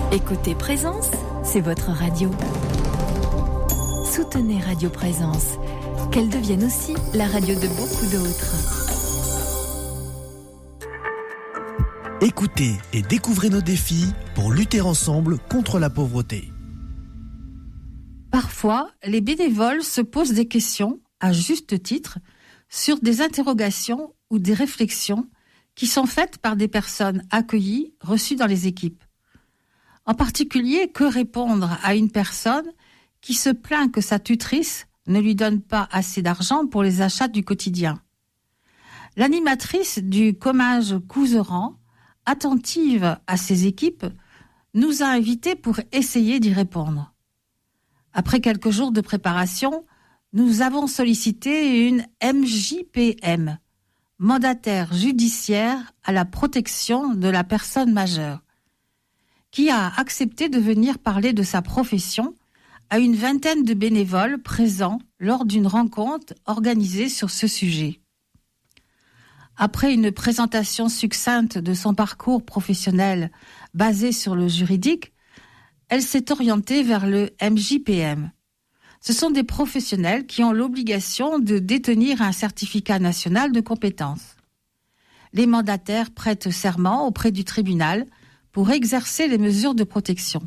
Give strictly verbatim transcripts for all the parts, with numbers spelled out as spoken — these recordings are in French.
Écoutez Présence, c'est votre radio. Soutenez Radio Présence, qu'elle devienne aussi la radio de beaucoup d'autres. Écoutez et découvrez nos défis pour lutter ensemble contre la pauvreté. Parfois, les bénévoles se posent des questions, à juste titre, sur des interrogations ou des réflexions qui sont faites par des personnes accueillies, reçues dans les équipes. En particulier, que répondre à une personne qui se plaint que sa tutrice ne lui donne pas assez d'argent pour les achats du quotidien. L'animatrice du Comminges Couserans, attentive à ses équipes, nous a invités pour essayer d'y répondre. Après quelques jours de préparation, nous avons sollicité une M J P M, mandataire judiciaire à la protection de la personne majeure, qui a accepté de venir parler de sa profession à une vingtaine de bénévoles présents lors d'une rencontre organisée sur ce sujet. Après une présentation succincte de son parcours professionnel basé sur le juridique, elle s'est orientée vers le M J P M. Ce sont des professionnels qui ont l'obligation de détenir un certificat national de compétences. Les mandataires prêtent serment auprès du tribunal pour exercer les mesures de protection.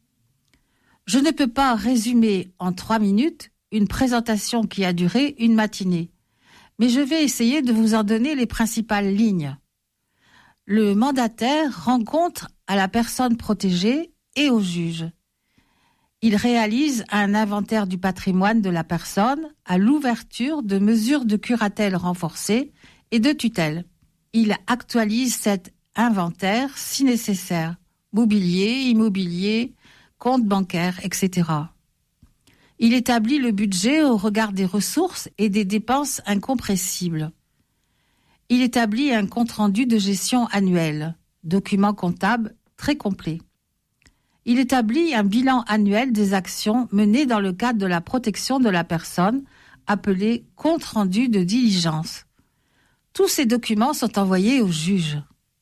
Je ne peux pas résumer en trois minutes une présentation qui a duré une matinée, mais je vais essayer de vous en donner les principales lignes. Le mandataire rend compte à la personne protégée et au juge. Il réalise un inventaire du patrimoine de la personne à l'ouverture de mesures de curatelle renforcées et de tutelle. Il actualise cet inventaire si nécessaire, mobilier, immobilier, compte bancaire, et cetera. Il établit le budget au regard des ressources et des dépenses incompressibles. Il établit un compte-rendu de gestion annuel, document comptable très complet. Il établit un bilan annuel des actions menées dans le cadre de la protection de la personne, appelé compte-rendu de diligence. Tous ces documents sont envoyés au juge.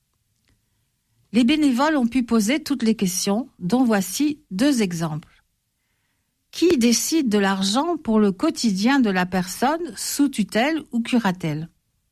Les bénévoles ont pu poser toutes les questions, dont voici deux exemples. Qui décide de l'argent pour le quotidien de la personne sous tutelle ou curatelle ?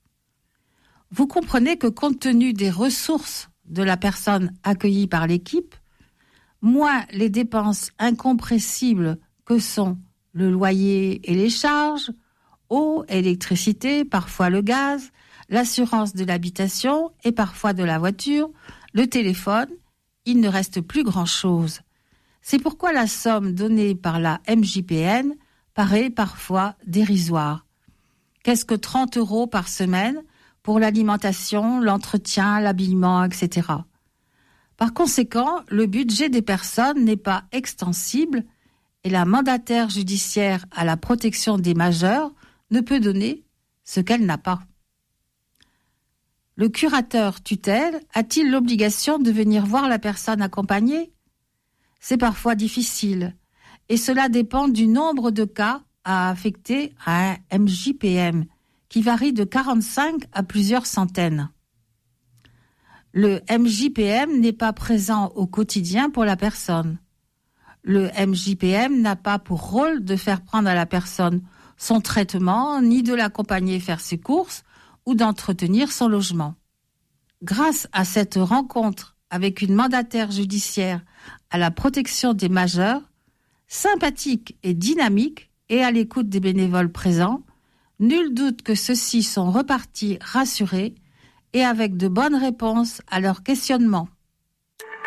Vous comprenez que compte tenu des ressources de la personne accueillie par l'équipe, moins les dépenses incompressibles que sont le loyer et les charges, eau, électricité, parfois le gaz, l'assurance de l'habitation et parfois de la voiture, le téléphone, il ne reste plus grand-chose. C'est pourquoi la somme donnée par la M J P M paraît parfois dérisoire. Qu'est-ce que trente euros par semaine pour l'alimentation, l'entretien, l'habillement, et cetera. Par conséquent, le budget des personnes n'est pas extensible et la mandataire judiciaire à la protection des majeurs ne peut donner ce qu'elle n'a pas. Le curateur tutelle a-t-il l'obligation de venir voir la personne accompagnée ? C'est parfois difficile et cela dépend du nombre de cas à affecter à un M J P M qui varie de quarante-cinq à plusieurs centaines. Le M J P M n'est pas présent au quotidien pour la personne. Le M J P M n'a pas pour rôle de faire prendre à la personne son traitement, ni de l'accompagner faire ses courses ou d'entretenir son logement. Grâce à cette rencontre avec une mandataire judiciaire à la protection des majeurs, sympathique et dynamique et à l'écoute des bénévoles présents, nul doute que ceux-ci sont repartis rassurés et avec de bonnes réponses à leurs questionnements.